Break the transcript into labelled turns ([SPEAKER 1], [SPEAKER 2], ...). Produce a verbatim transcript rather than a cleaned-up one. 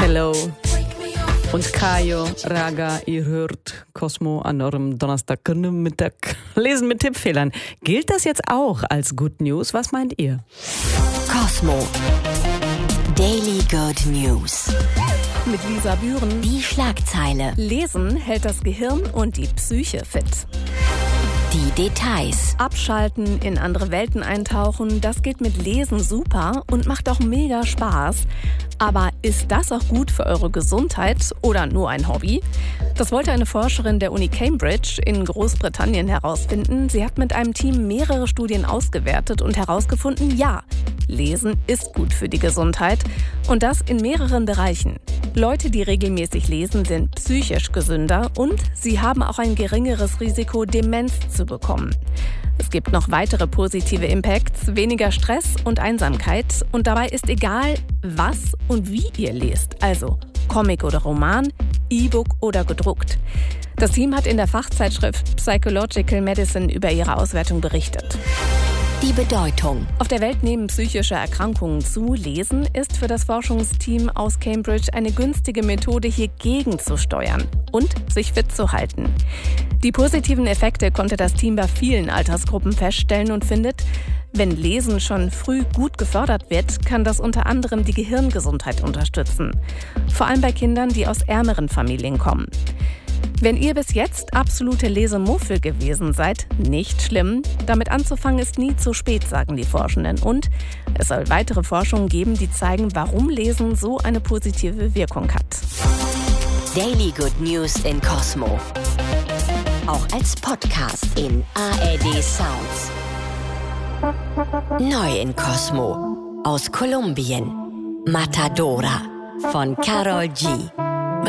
[SPEAKER 1] Hello und Kajo, Raga, ihr hört Cosmo an eurem Donnerstagmittag. Lesen mit Tippfehlern. Gilt das jetzt auch als Good News? Was meint ihr?
[SPEAKER 2] Cosmo. Daily Good News.
[SPEAKER 3] Mit Lisa Bühren.
[SPEAKER 2] Die Schlagzeile.
[SPEAKER 3] Lesen hält das Gehirn und die Psyche fit.
[SPEAKER 2] Die Details.
[SPEAKER 3] Abschalten, in andere Welten eintauchen, das geht mit Lesen super und macht auch mega Spaß. Aber ist das auch gut für eure Gesundheit oder nur ein Hobby? Das wollte eine Forscherin der Uni Cambridge in Großbritannien herausfinden. Sie hat mit einem Team mehrere Studien ausgewertet und herausgefunden, ja, Lesen ist gut für die Gesundheit und das in mehreren Bereichen. Leute, die regelmäßig lesen, sind psychisch gesünder und sie haben auch ein geringeres Risiko, Demenz zu bekommen. Es gibt noch weitere positive Impacts, weniger Stress und Einsamkeit. Und dabei ist egal, was und wie ihr lest. Also Comic oder Roman, E-Book oder gedruckt. Das Team hat in der Fachzeitschrift Psychological Medicine über ihre Auswertung berichtet.
[SPEAKER 2] Die Bedeutung.
[SPEAKER 3] Auf der Welt nehmen psychische Erkrankungen zu. Lesen ist für das Forschungsteam aus Cambridge eine günstige Methode, hier gegenzusteuern und sich fit zu halten. Die positiven Effekte konnte das Team bei vielen Altersgruppen feststellen und findet, wenn Lesen schon früh gut gefördert wird, kann das unter anderem die Gehirngesundheit unterstützen. Vor allem bei Kindern, die aus ärmeren Familien kommen. Wenn ihr bis jetzt absolute Lesemuffel gewesen seid, nicht schlimm. Damit anzufangen ist nie zu spät, sagen die Forschenden. Und es soll weitere Forschungen geben, die zeigen, warum Lesen so eine positive Wirkung hat.
[SPEAKER 2] Daily Good News in Cosmo. Auch als Podcast in A R D Sounds. Neu in Cosmo. Aus Kolumbien. Matadora von Karol G.